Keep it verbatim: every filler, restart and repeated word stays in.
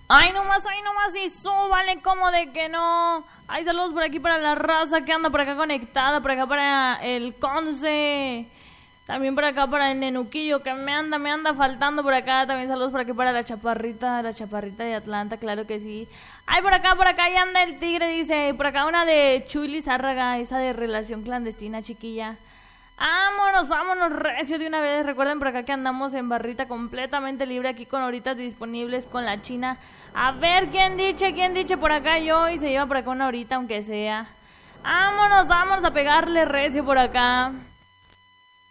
Ay, nomás, ay, nomás, y súbale, como de que no. Ay, saludos por aquí para la raza que anda por acá conectada, por acá para el Conce. También por acá para el Nenuquillo, que me anda, me anda faltando por acá. También saludos por aquí para la chaparrita, la chaparrita de Atlanta, claro que sí. Ay, por acá, por acá ya anda el tigre, dice. Por acá una de Chuy Lizárraga, esa de relación clandestina, chiquilla. Vámonos, vámonos, recio de una vez. Recuerden por acá que andamos en barrita completamente libre aquí con horitas disponibles con la China. A ver, ¿quién dice? ¿Quién dice por acá yo? Y se lleva por acá una horita, aunque sea. Vámonos, vámonos a pegarle recio por acá.